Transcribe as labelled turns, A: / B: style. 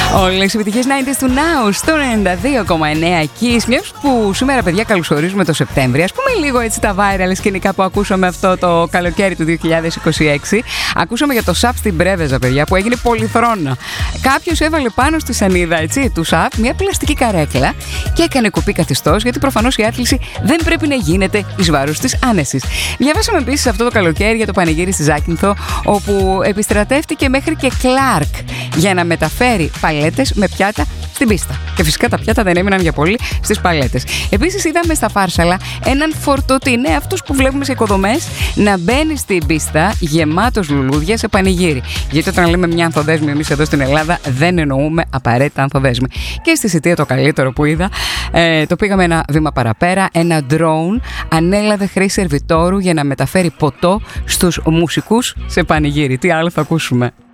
A: Όλες οι επιτυχίες 90's του Now στο 92,9 Kiss. Μιας που σήμερα, παιδιά, καλωσορίζουμε το Σεπτέμβρη. Ας πούμε λίγο έτσι τα viral σκηνικά που ακούσαμε αυτό το καλοκαίρι του 2026. Ακούσαμε για το ΣΑΠ στην Πρέβεζα, παιδιά, που έγινε πολυθρόνα. Κάποιος έβαλε πάνω στη σανίδα, έτσι, του ΣΑΠ μια πλαστική καρέκλα και έκανε κουπί καθιστός, γιατί προφανώς η άθληση δεν πρέπει να γίνεται εις βάρος της άνεσης. Διαβάσαμε επίσης αυτό το καλοκαίρι για το πανηγύρι στη Ζάκυνθο, όπου επιστρατεύτηκε μέχρι και Κλάρκ για να μεταφέρει παλέτες με πιάτα στην πίστα. Και φυσικά τα πιάτα δεν έμειναν για πολύ στις παλέτες. Επίσης, είδαμε στα Φάρσαλα έναν φορτωτή, ναι, αυτούς που βλέπουμε σε οικοδομές, να μπαίνει στην πίστα γεμάτος λουλούδια σε πανηγύρι. Γιατί όταν λέμε μια ανθοδέσμη, εμείς εδώ στην Ελλάδα δεν εννοούμε απαραίτητα ανθοδέσμη. Και στη Σιτία το καλύτερο που είδα, το πήγαμε ένα βήμα παραπέρα. Ένα drone ανέλαβε χρήση σερβιτόρου για να μεταφέρει ποτό στους μουσικούς σε πανηγύρι. Τι άλλο θα ακούσουμε?